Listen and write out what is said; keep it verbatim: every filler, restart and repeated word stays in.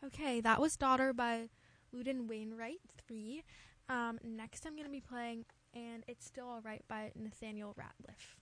Okay, that was Daughter by Luden Wainwright three. Um, next I'm going to be playing And It's Still Alright by Nathaniel Ratliff.